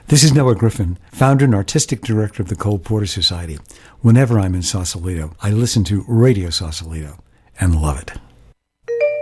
This is Noah Griffin, founder and artistic director of the Cole Porter Society. Whenever I'm in Sausalito, I listen to Radio Sausalito and love it.